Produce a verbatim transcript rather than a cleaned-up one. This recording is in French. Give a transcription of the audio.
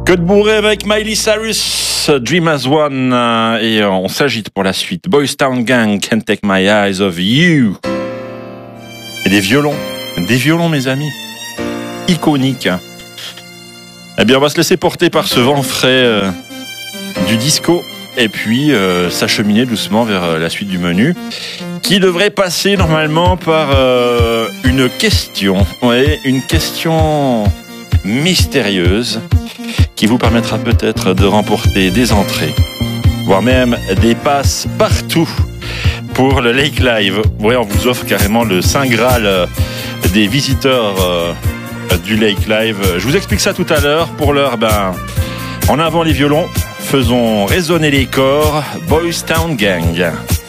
Que de bourré avec Miley Cyrus, Dream as One, et on s'agite pour la suite. Boys Town Gang, Can't Take My Eyes Off You. Et des violons, des violons mes amis, iconiques. Eh bien on va se laisser porter par ce vent frais euh, du disco, et puis euh, s'acheminer doucement vers euh, la suite du menu, qui devrait passer normalement par euh, une question, ouais, une question mystérieuse, qui vous permettra peut-être de remporter des entrées, voire même des passes partout pour le Lake Live. Ouais, on vous offre carrément le Saint Graal des visiteurs euh, du Lake Live. Je vous explique ça tout à l'heure. Pour l'heure, ben, en avant les violons, faisons résonner les corps. Boys Town Gang.